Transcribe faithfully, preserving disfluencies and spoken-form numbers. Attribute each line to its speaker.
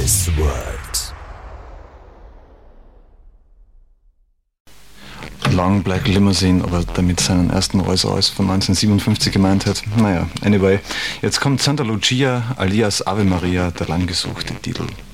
Speaker 1: this world.
Speaker 2: Long Black Limousine, aber damit seinen ersten Rolls Royce von neunzehnhundertsiebenundfünfzig gemeint hat. Naja, anyway. Jetzt kommt Santa Lucia alias Ave Maria, der langgesuchte Titel.